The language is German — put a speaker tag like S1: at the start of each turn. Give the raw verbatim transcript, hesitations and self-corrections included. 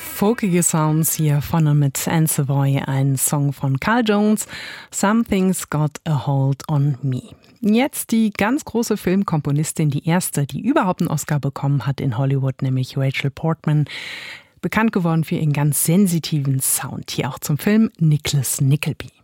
S1: Folkige Sounds hier von und mit Anne Savoy, ein Song von Carl Jones, Something's Got a Hold on Me. Jetzt die ganz große Filmkomponistin, die erste, die überhaupt einen Oscar bekommen hat in Hollywood, nämlich Rachel Portman. Bekannt geworden für ihren ganz sensitiven Sound. Hier auch zum Film Nicholas Nickleby.